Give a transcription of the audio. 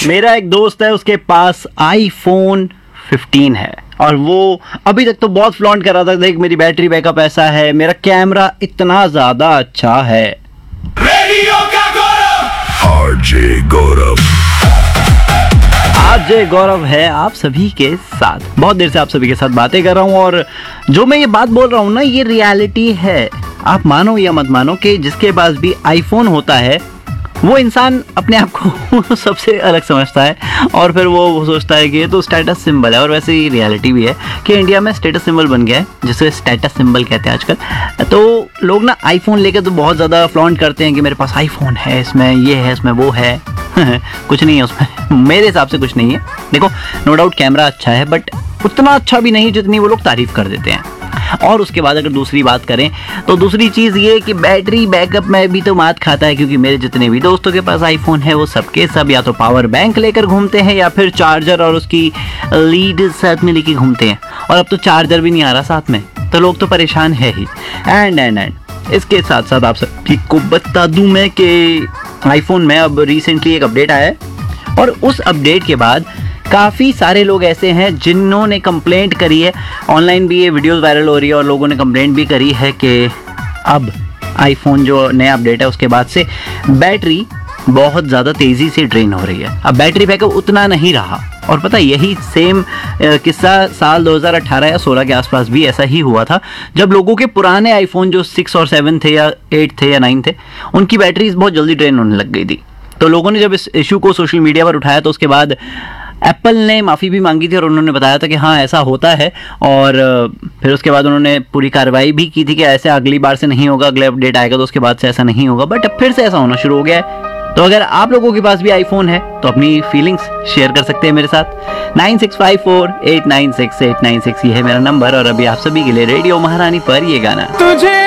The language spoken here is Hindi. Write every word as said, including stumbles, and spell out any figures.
मेरा एक दोस्त है, उसके पास आईफोन फिफ्टीन है और वो अभी तक तो बहुत फ्लॉन्ट कर रहा था, देख मेरी बैटरी बैकअप ऐसा है, मेरा कैमरा इतना ज्यादा अच्छा है। रेडियो का गौरव आरजे गौरव आरजे गौरव है आप सभी के साथ। बहुत देर से आप सभी के साथ बातें कर रहा हूँ और जो मैं ये बात बोल रहा हूँ ना, ये रियलिटी है। आप मानो या मत मानो कि जिसके पास भी आईफोन होता है वो इंसान अपने आप को सबसे अलग समझता है और फिर वो, वो सोचता है कि ये तो स्टेटस सिंबल है। और वैसे ही रियलिटी भी है कि इंडिया में स्टेटस सिंबल बन गया है, जिसे स्टेटस सिंबल कहते हैं आजकल। तो लोग ना आईफोन लेके तो बहुत ज़्यादा फ्लॉन्ट करते हैं कि मेरे पास आईफोन है, इसमें ये है, इसमें वो है। कुछ नहीं है उसमें, मेरे हिसाब से कुछ नहीं है। देखो, नो डाउट कैमरा अच्छा है, बट उतना अच्छा भी नहीं जितनी वो लोग तारीफ कर देते हैं। और उसके बाद अगर दूसरी बात करें तो दूसरी चीज़ ये कि बैटरी बैकअप में भी तो मात खाता है, क्योंकि मेरे जितने भी दोस्तों के पास आईफोन है वो सबके सब या तो पावर बैंक लेकर घूमते हैं या फिर चार्जर और उसकी लीड साथ में लेके घूमते हैं। और अब तो चार्जर भी नहीं आ रहा साथ में, तो लोग तो परेशान है ही। एंड एंड एंड इसके साथ साथ आप सभी को बता दूं मैं कि आईफोन में अब रिसेंटली एक अपडेट आया है और उस अपडेट के बाद काफ़ी सारे लोग ऐसे हैं जिन्होंने कंप्लेंट करी है। ऑनलाइन भी ये वीडियोस वायरल हो रही है और लोगों ने कंप्लेंट भी करी है कि अब आईफोन जो नया अपडेट है उसके बाद से बैटरी बहुत ज़्यादा तेज़ी से ड्रेन हो रही है। अब बैटरी बैकअप उतना नहीं रहा। और पता है, यही सेम किस्सा साल दो हज़ार अठारह या सोलह के आसपास भी ऐसा ही हुआ था, जब लोगों के पुराने आईफोन जो सिक्स और सेवन थे या एट थे या नाइन थे, उनकी बैटरीज बहुत जल्दी ड्रेन होने लग गई थी। तो लोगों ने जब इस इशू को सोशल मीडिया पर उठाया तो उसके बाद एप्पल ने माफ़ी भी मांगी थी और उन्होंने बताया था कि हाँ ऐसा होता है। और फिर उसके बाद उन्होंने पूरी कार्रवाई भी की थी कि ऐसे अगली बार से नहीं होगा, अगले अपडेट आएगा तो उसके बाद से ऐसा नहीं होगा। बट अब फिर से ऐसा होना शुरू हो गया है। तो अगर आप लोगों के पास भी आईफोन है तो अपनी फीलिंग्स शेयर कर सकते हैं मेरे साथ। Nine six five four eight nine six eight nine six ये है मेरा नंबर। और अभी आप सभी के लिए रेडियो महारानी पर ये गाना। तुझे